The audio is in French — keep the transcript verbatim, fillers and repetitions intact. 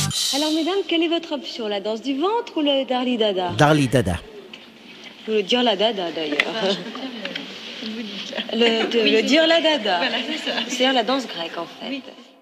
Alors, mesdames, quelle est votre option? La danse du ventre ou le Darli Dada? Darli Dada. Ou le Dir la Dada, d'ailleurs. Le, de- le Dir la Dada. Voilà, c'est ça. C'est-à-dire la danse grecque, en fait. Oui.